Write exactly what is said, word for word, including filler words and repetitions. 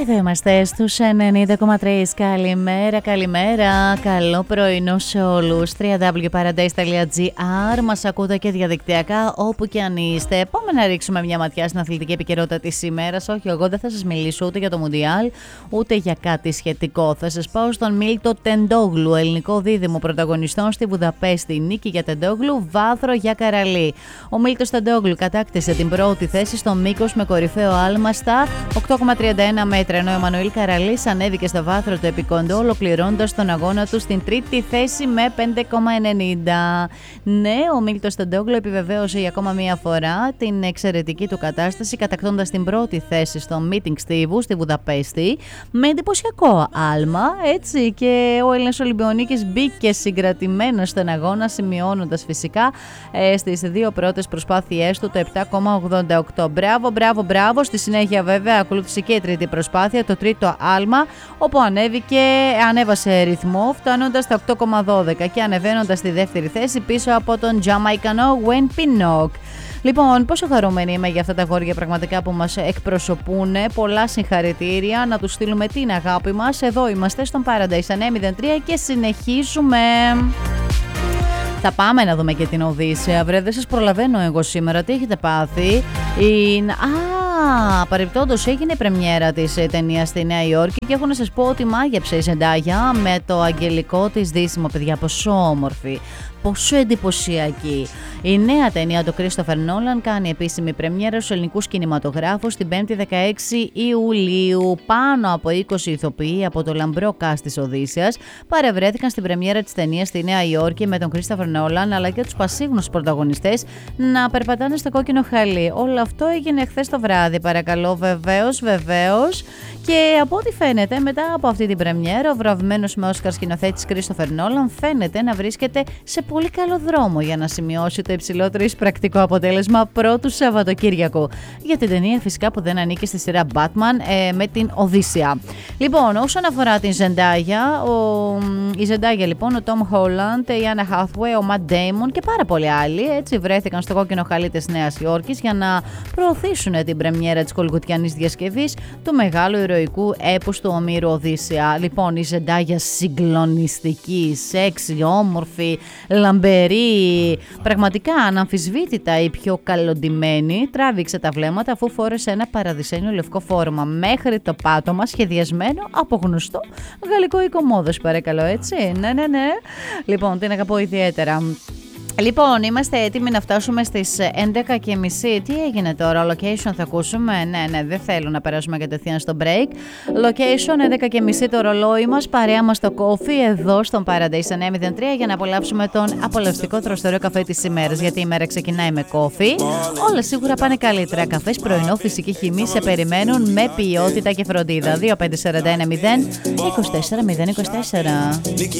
Εδώ είμαστε στους ενενήντα κόμμα τρία. Καλημέρα, καλημέρα. Καλό πρωινό σε όλους. double-u double-u double-u τελεία paradise τελεία gr. Μας ακούτε και διαδικτυακά όπου και αν είστε. Πάμε να ρίξουμε μια ματιά στην αθλητική επικαιρότητα της ημέρας. Όχι, εγώ δεν θα σας μιλήσω ούτε για το Μουντιάλ, ούτε για κάτι σχετικό. Θα σας πάω στον Μίλτο Τεντόγλου, ελληνικό δίδυμο πρωταγωνιστών στη Βουδαπέστη. Νίκη για Τεντόγλου, βάθρο για Καραλή. Ο Μίλτος Τεντόγλου κατάκτησε την πρώτη θέση στο μήκος με κορυφαίο άλμα στα οκτώ κόμμα τριάντα ένα μέτρα, ενώ ο Εμμανουήλ Καραλής ανέβηκε στο βάθρο του επικοντό, ολοκληρώνοντας τον αγώνα του στην τρίτη θέση με πέντε κόμμα ενενήντα. Ναι, ο Μίλτος Τεντόγλου επιβεβαίωσε για ακόμα μία φορά την εξαιρετική του κατάσταση, κατακτώντας την πρώτη θέση στο meeting στίβου στη Βουδαπέστη με εντυπωσιακό άλμα, έτσι, και ο Έλληνας Ολυμπιονίκης μπήκε συγκρατημένος στον αγώνα, σημειώνοντας φυσικά ε, στις δύο πρώτες προσπάθειές του το επτά κόμμα ογδόντα οκτώ. Μπράβο, μπράβο, μπράβο. Στη συνέχεια βέβαια ακολούθησε και η τρίτη προσπάθεια, το τρίτο άλμα, όπου ανέβηκε, ανέβασε ρυθμό φτάνοντας στα οκτώ κόμμα δώδεκα και ανεβαίνοντας στη δεύτερη θέση πίσω από τον Τζαμαϊκανό Γουέν Πινόκ. Λοιπόν, πόσο χαρούμενοι είμαι για αυτά τα αγόρια πραγματικά που μας εκπροσωπούν. Πολλά συγχαρητήρια, να τους στείλουμε την αγάπη μας. Εδώ είμαστε στον Paradise εννιακόσια τρία και συνεχίζουμε. Θα πάμε να δούμε και την Οδύσσεια. Βρε, δεν σας προλαβαίνω εγώ σήμερα. Τι έχετε πάθει? Είναι... Α, παρεπτόντως έγινε η πρεμιέρα της ταινίας στη Νέα Υόρκη και έχω να σας πω ότι μάγεψε η Ζεντάγια με το αγγελικό της δύσιμο, παιδιά, πόσο όμορφη, πόσο εντυπωσιακή. Η νέα ταινία του Κρίστοφερ Νόλαν κάνει επίσημη πρεμιέρα στους ελληνικούς κινηματογράφους την πέμπτη δεκαέξι Ιουλίου. Πάνω από είκοσι ηθοποιοί από το λαμπρό cast της Οδύσσειας παρευρέθηκαν στην πρεμιέρα της ταινίας στη Νέα Υόρκη με τον Κρίστοφερ Νόλαν αλλά και τους πασίγνωστους πρωταγωνιστές να περπατάνε στο κόκκινο χαλί. Όλο αυτό έγινε χθες το βράδυ, παρακαλώ, βεβαίως, βεβαίως. Και από ό,τι φαίνεται, μετά από αυτή την πρεμιέρα, ο βραβευμένος με Όσκαρ σκηνοθέτης Κρίστοφερ Νόλαν φαίνεται να βρίσκεται σε πολύ καλό δρόμο για να σημειώσει το υψηλότερο εισπρακτικό αποτέλεσμα πρώτου Σαββατοκύριακου. Για την ταινία φυσικά που δεν ανήκει στη σειρά Batman ε, με την Οδύσσεια. Λοιπόν, όσον αφορά την Ζεντάγια, ο, η Ζεντάγια λοιπόν, ο Τόμ Χόλαντ, η Άννα Χάθουεϊ, ο Ματ Ντέιμον και πάρα πολλοί άλλοι έτσι βρέθηκαν στο κόκκινο χαλί της Νέας Υόρκης για να προωθήσουν την πρεμιέρα της κολγουτιανής διασκευής του μεγάλου ηρωικού έπους του Ομήρου Οδύσσεια. Λοιπόν, η Ζεντάγια συγκλονιστική, σεξι, όμορφη, λαμπερή, πραγματικά αναμφισβήτητα η πιο καλοντημένη, τράβηξε τα βλέμματα αφού φόρεσε ένα παραδεισένιο λευκό φόρμα μέχρι το πάτωμα σχεδιασμένο από γνωστό γαλλικό οικομόδος, παρακαλώ, έτσι. Ναι, ναι, ναι. Λοιπόν, την αγαπώ ιδιαίτερα. Λοιπόν, είμαστε έτοιμοι να φτάσουμε στις έντεκα και μισή. Τι έγινε τώρα, location θα ακούσουμε? Ναι, ναι, δεν θέλω να περάσουμε κατευθείαν στο break. Location έντεκα και μισή το ρολόι μας, παρέα μας το coffee εδώ στον Paradise εννιακόσια τρία για να απολαύσουμε τον απολαυστικό τροστερό καφέ της ημέρας. Γιατί η μέρα ξεκινάει με coffee. Όλα σίγουρα πάνε καλύτερα. Καφές, πρωινό, φυσική χυμή σε περιμένουν με ποιότητα και φροντίδα. δύο πέντε τέσσερα ένα μηδέν είκοσι τέσσερα μηδέν είκοσι τέσσερα.